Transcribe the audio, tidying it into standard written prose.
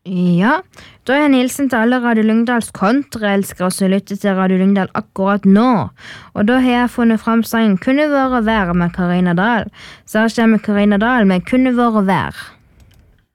Ja, da er en hilsen til alle Radio Lyngdals kontraelskere som lytter til Radio Lyngdal akkurat nå. Og da har jeg funnet frem sangen «Kunne vært vær» med Karina Dahl. Så her kommer Karina Dahl med «Kunne vært vær».